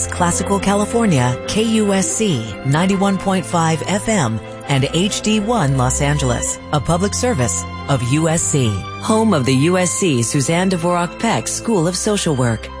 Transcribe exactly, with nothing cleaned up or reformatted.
Classical California, K U S C ninety-one point five F M and H D one Los Angeles, a public service of U S C, home of the U S C Suzanne Dvorak Peck School of Social Work.